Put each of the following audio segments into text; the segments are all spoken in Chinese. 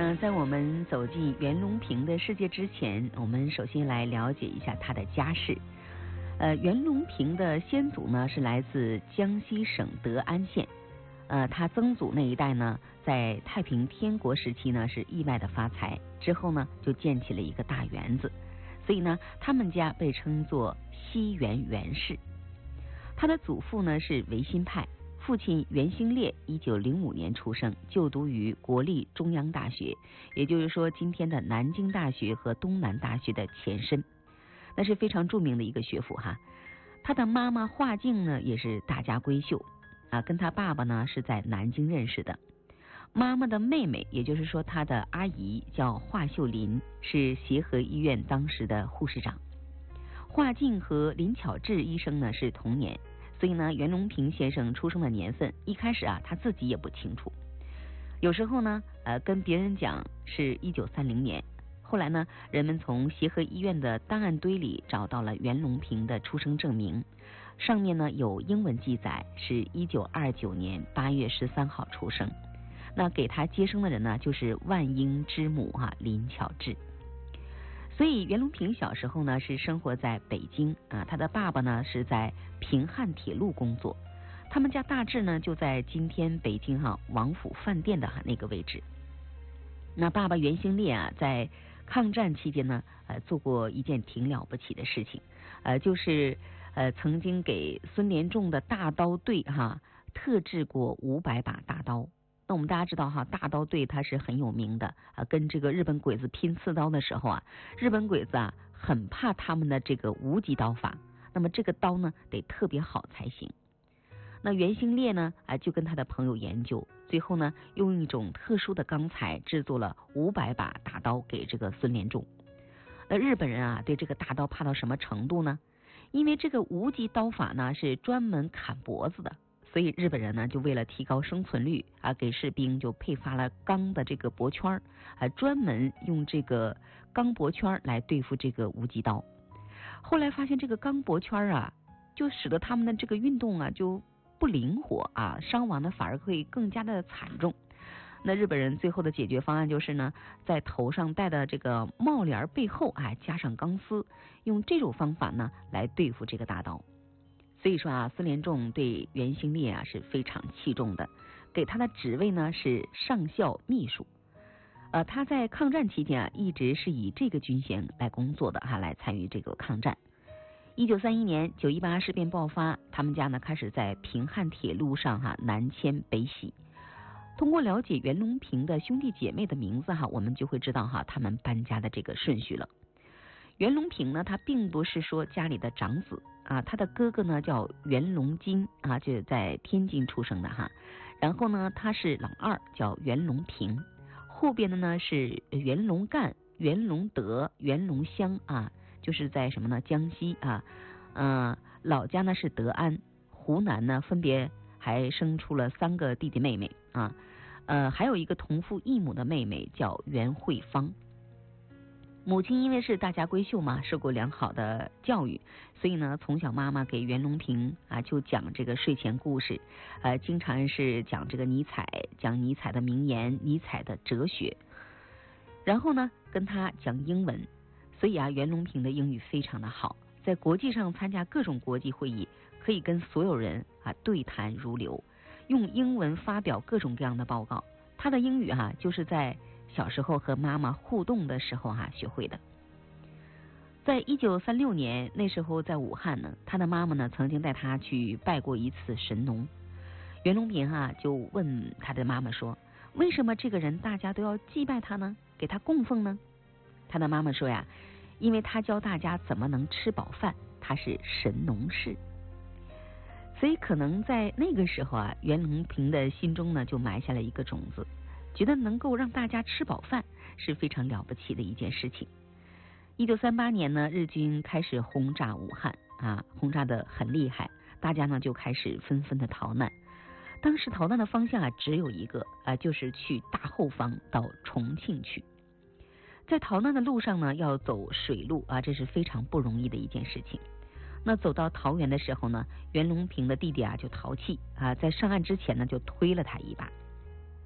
在我们走进袁隆平的世界之前，我们首先来了解一下他的家世。袁隆平的先祖呢是来自江西省德安县，他曾祖那一代呢在太平天国时期呢是意外的发财，之后呢就建起了一个大园子，所以呢他们家被称作西园袁氏。他的祖父呢是维新派，父亲袁兴烈1905年出生，就读于国立中央大学，也就是说今天的南京大学和东南大学的前身，那是非常著名的一个学府哈。他的妈妈华静呢也是大家闺秀跟他爸爸呢是在南京认识的。妈妈的妹妹，也就是说他的阿姨叫华秀林，是协和医院当时的护士长。华静和林巧稚医生呢是同年，所以呢袁隆平先生出生的年份一开始他自己也不清楚，有时候呢跟别人讲是1930年，后来呢人们从协和医院的档案堆里找到了袁隆平的出生证明，上面呢有英文记载是1929年8月13号出生，那给他接生的人呢就是万婴之母林巧稚。所以袁隆平小时候呢是生活在北京他的爸爸呢是在平汉铁路工作，他们家大致呢就在今天北京王府饭店的那个位置。那爸爸袁兴烈在抗战期间呢做过一件挺了不起的事情，就是曾经给孙连仲的大刀队特制过500把大刀。那我们大家知道大刀队它是很有名的跟这个日本鬼子拼刺刀的时候日本鬼子很怕他们的这个无极刀法，那么这个刀呢得特别好才行。那袁兴烈呢就跟他的朋友研究，最后呢用一种特殊的钢材制作了500把大刀给这个孙连仲。那日本人对这个大刀怕到什么程度呢？因为这个无极刀法呢是专门砍脖子的，所以日本人呢就为了提高生存率给士兵就配发了钢的这个脖圈专门用这个钢脖圈来对付这个无极刀。后来发现这个钢脖圈就使得他们的这个运动就不灵活伤亡的反而会更加的惨重。那日本人最后的解决方案就是呢，在头上戴的这个帽帘背后加上钢丝，用这种方法呢来对付这个大刀。所以说孙连仲对袁兴烈是非常器重的，给他的职位呢是上校秘书。他在抗战期间一直是以这个军衔来工作的来参与这个抗战。1931年9·18事变爆发，他们家呢开始在平汉铁路上南迁北徙。通过了解袁隆平的兄弟姐妹的名字我们就会知道他们搬家的这个顺序了。袁隆平呢他并不是说家里的长子他的哥哥呢叫袁隆金就在天津出生的然后呢他是老二叫袁隆平，后边的呢是袁隆干、袁隆德、袁隆香就是在什么呢江西老家呢是德安，湖南呢分别还生出了3个弟弟妹妹还有一个同父异母的妹妹叫袁慧芳。母亲因为是大家闺秀嘛，受过良好的教育，所以呢从小妈妈给袁隆平就讲这个睡前故事经常是讲这个尼采，讲尼采的名言，尼采的哲学，然后呢跟他讲英文。所以袁隆平的英语非常的好，在国际上参加各种国际会议，可以跟所有人对谈如流，用英文发表各种各样的报告。他的英语就是在小时候和妈妈互动的时候学会的。在1936年那时候在武汉呢，他的妈妈呢曾经带他去拜过一次神农。袁隆平就问他的妈妈说，为什么这个人大家都要祭拜他呢，给他供奉呢？他的妈妈说因为他教大家怎么能吃饱饭，他是神农氏。所以可能在那个时候袁隆平的心中呢就埋下了一个种子，觉得能够让大家吃饱饭是非常了不起的一件事情。1938年呢，日军开始轰炸武汉轰炸的很厉害，大家呢就开始纷纷的逃难。当时逃难的方向只有一个就是去大后方到重庆去。在逃难的路上呢要走水路这是非常不容易的一件事情。那走到桃园的时候呢，袁隆平的弟弟就淘气在上岸之前呢就推了他一把。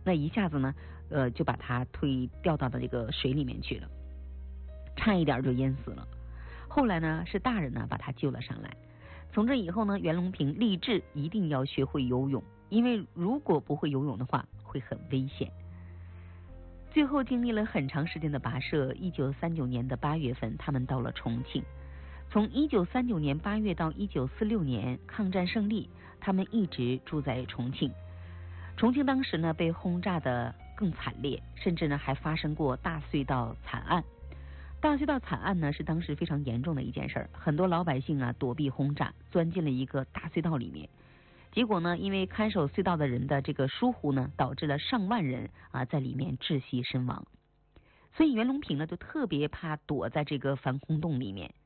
那一下子呢，就把他掉到了这个水里面去了，差一点就淹死了。后来呢，是大人呢把他救了上来。从这以后呢，袁隆平立志一定要学会游泳，因为如果不会游泳的话，会很危险。最后经历了很长时间的跋涉，1939年的8月份，他们到了重庆。从1939年8月到1946年抗战胜利，他们一直住在重庆。重庆当时呢被轰炸的更惨烈，甚至呢还发生过大隧道惨案。大隧道惨案呢是当时非常严重的一件事儿，很多老百姓啊躲避轰炸，钻进了一个大隧道里面。结果呢，因为看守隧道的人的这个疏忽呢，导致了上万人在里面窒息身亡。所以袁隆平呢就特别怕躲在这个防空洞里面，